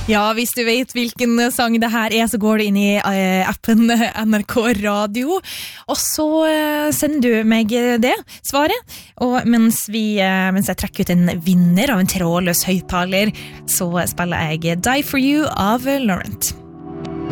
Ja, hvis du vet hvilken sang det her så går du inn i appen NRK Radio, og så sender du meg det svaret, og mens jeg trekker ut en vinner av en trådløs høyttaler, så spiller jeg Die For You av Laurent.